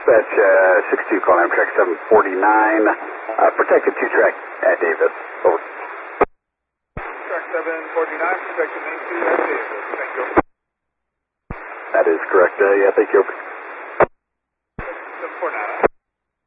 Dispatch 62 calling track 749. Protected 2-track at Davis. Over. Track 749, protected main 2 at Davis. Thank you. That is correct. Yeah, thank you. 749.